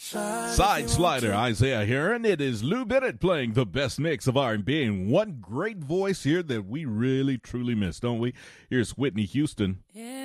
Side Slider, Isaiah here, and it is Lou Bennett playing the best mix of R&B and one great voice here that we really, truly miss, don't we? Here's Whitney Houston. Yeah.